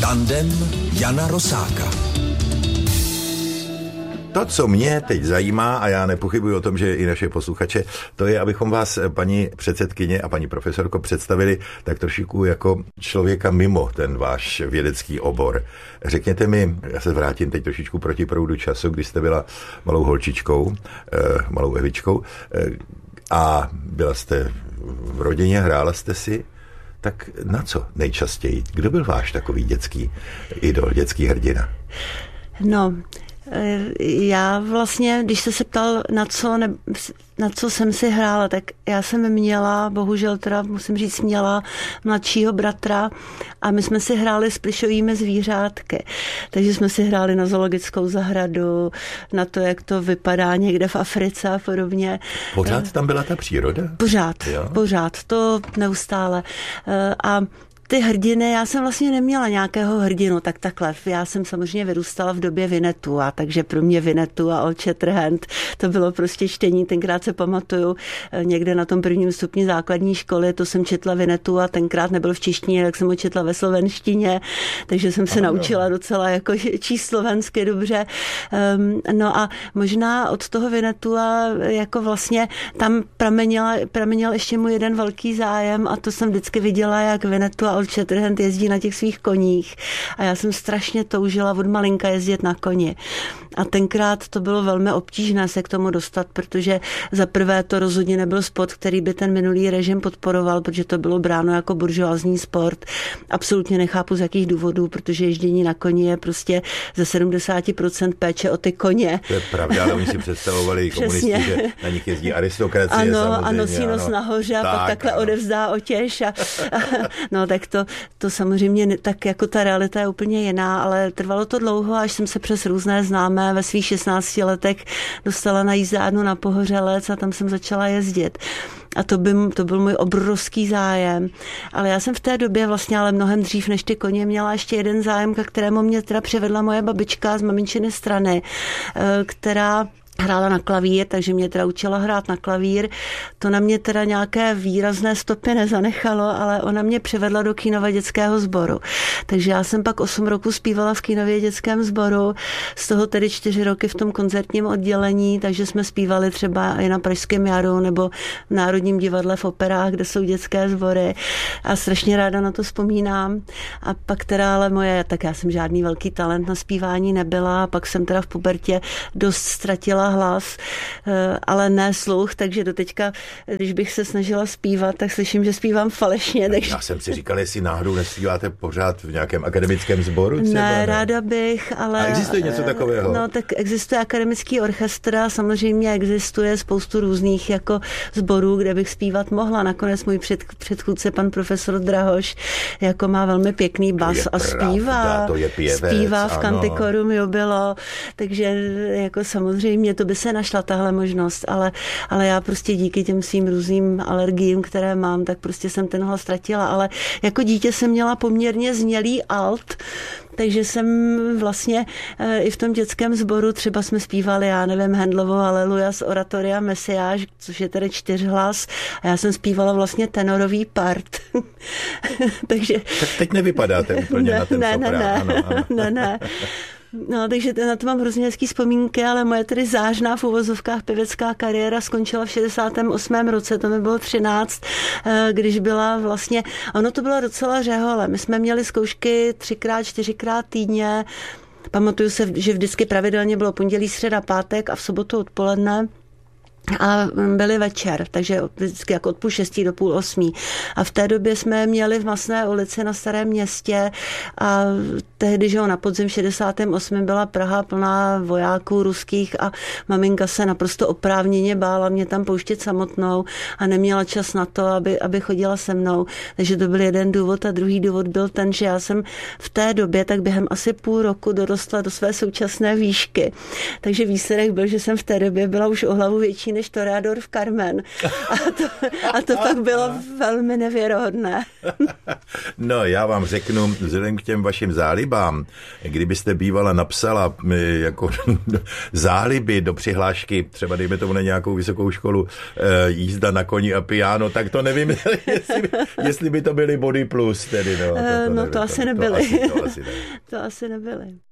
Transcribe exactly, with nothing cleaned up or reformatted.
Tandem Jana Rosáka. To, co mě teď zajímá, a já nepochybuji o tom, že i naše posluchače, to je, abychom vás, paní předsedkyně a paní profesorko, představili tak trošičku jako člověka mimo ten váš vědecký obor. Řekněte mi, já se vrátím teď trošičku proti proudu času, když jste byla malou holčičkou, malou Evičkou a byla jste v rodině, hrála jste si, tak na co nejčastěji? Kdo byl váš takový dětský idol, dětský hrdina? No, já vlastně, když jste se ptal, na co, ne, na co jsem si hrála, tak já jsem měla, bohužel teda musím říct, měla mladšího bratra a my jsme si hráli s plyšovými zvířátky. Takže jsme si hráli na zoologickou zahradu, na to, jak to vypadá někde v Africe a podobně. Pořád tam byla ta příroda? Pořád, jo? pořád, to neustále. A ty hrdiny, já jsem vlastně neměla nějakého hrdinu, tak takhle. Já jsem samozřejmě vyrůstala v době Winnetou, a takže pro mě Winnetou a Old Shatterhand, to bylo prostě čtení. Tenkrát se pamatuju, někde na tom prvním stupni základní školy, to jsem četla Winnetou a tenkrát nebyl v češtině, tak jsem ho četla ve slovenštině, takže jsem se ano. naučila docela jako číst slovensky dobře. Um, no a možná od toho Winnetou a jako vlastně tam pramenila, pramenil ještě můj jeden velký zájem a to jsem vždycky viděla, jak Winnetou a Old Shatterhand jezdí na těch svých koních a já jsem strašně toužila od malinka jezdit na koni. A tenkrát to bylo velmi obtížné se k tomu dostat, protože za prvé to rozhodně nebyl sport, který by ten minulý režim podporoval, protože to bylo bráno jako buržoazní sport. Absolutně nechápu z jakých důvodů, protože ježdění na koni je prostě ze sedmdesát procent péče o ty koně. To je pravda, ale oni si představovali komunisti, že na nich jezdí aristokracie. Ano, samozřejmě, a nosí nos nahoře a tak, pak takhle ano. odevzdá otěž. A, a, no tak to, to samozřejmě tak jako ta realita je úplně jiná, ale trvalo to dlouho, až jsem se přes různé známé ve svých šestnácti letech dostala na jízdárnu na Pohořelec a tam jsem začala jezdit. A to, by, to byl můj obrovský zájem. Ale já jsem v té době vlastně, ale mnohem dřív než ty koně, měla ještě jeden zájem, ke kterému mě teda přivedla moje babička z maminčiny strany, která hrála na klavír, takže mě teda učila hrát na klavír. To na mě teda nějaké výrazné stopy nezanechalo, ale ona mě přivedla do Kínova dětského sboru. Takže já jsem pak osm roků zpívala v Kínově dětském sboru, z toho tedy čtyři roky v tom koncertním oddělení, takže jsme zpívali třeba i na Pražském jaru nebo v Národním divadle v operách, kde jsou dětské sbory a strašně ráda na to vzpomínám. A pak teda ale moje, tak já jsem žádný velký talent na zpívání nebyla, pak jsem teda v pubertě dost ztratila hlas, ale ne sluch, takže doteďka, když bych se snažila zpívat, tak slyším, že zpívám falešně. Takže... Já jsem si říkal, jestli náhodou nespíváte pořád v nějakém akademickém sboru? Třeba, ne, ne, ráda bych, ale... A existuje něco takového? No, tak existuje akademický orchestr a samozřejmě existuje spoustu různých jako sborů, kde bych zpívat mohla. Nakonec můj před, předchůdce, pan profesor Drahoš, jako má velmi pěkný bas a zpívá. Pravda, to je pěvec, zpívá v ano. Canticorum Jubilo, takže jako samozřejmě to by se našla tahle možnost, ale, ale já prostě díky těm svým různým alergiím, které mám, tak prostě jsem ten hlas ztratila, ale jako dítě jsem měla poměrně znělý alt, takže jsem vlastně e, i v tom dětském sboru třeba jsme zpívali, já nevím, Handlovo Haleluja z oratoria Mesiáš, což je tedy čtyřhlas, a já jsem zpívala vlastně tenorový part. takže... Tak teď nevypadáte úplně ne, na ten ne, soprán. Ne, ne, ano, ano. ne, ne. No, takže na to mám hrozně hezký vzpomínky, ale moje tedy zářná v uvozovkách pěvecká kariéra skončila v šedesátém osmém roce, to mi bylo třináct, když byla vlastně, ono to bylo docela řehole. My jsme měli zkoušky třikrát, čtyřikrát týdně, pamatuju se, že vždycky pravidelně bylo pondělí, středa, pátek a v sobotu odpoledne. A byli večer, takže vždycky jako od půl šestí do půl osmí. A v té době jsme měli v Masné ulici na Starém Městě a tehdy, že na podzim v šedesátém osmém byla Praha plná vojáků ruských a maminka se naprosto oprávněně bála mě tam pouštět samotnou a neměla čas na to, aby, aby chodila se mnou. Takže to byl jeden důvod a druhý důvod byl ten, že já jsem v té době tak během asi půl roku dorostla do své současné výšky. Takže výsledek byl, že jsem v té době byla už o hlavu větší než než Toreador v Carmen. A to, a to pak bylo velmi nevěrohodné. No, já vám řeknu, vzhledem k těm vašim zálibám, kdybyste bývala napsala jako záliby do přihlášky, třeba dejme tomu na nějakou vysokou školu, jízda na koni a piano, tak to nevím, jestli, jestli by to byly body plus tedy. No, to, to, no, nevím, to asi to, nebyly. To asi, to asi, ne. To asi nebyly.